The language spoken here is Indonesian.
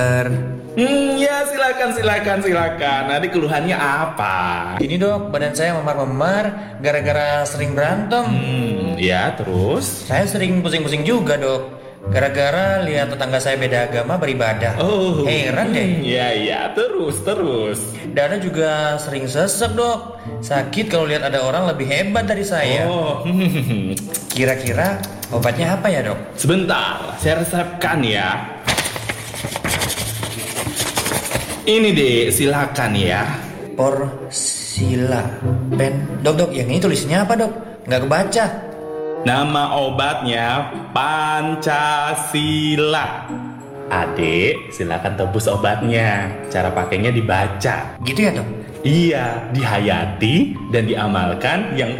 Ya silakan. Nanti keluhannya apa? Ini dok, badan saya memar-memar gara-gara sering berantem. Ya terus? Saya sering pusing-pusing juga dok, gara-gara lihat tetangga saya beda agama beribadah. Oh, Heran deh. Ya, terus. Dada juga sering sesek dok. Sakit kalau lihat ada orang lebih hebat dari saya. Oh, Kira-kira obatnya apa ya dok? sebentar, saya resepkan ya. Ini deh, silakan ya. Porsila pen. Dok, yang ini tulisnya apa dok? Nggak kebaca. Nama obatnya Pancasila. Adik, silakan tebus obatnya. Cara pakainya dibaca. Gitu ya dok? Iya, dihayati dan diamalkan yang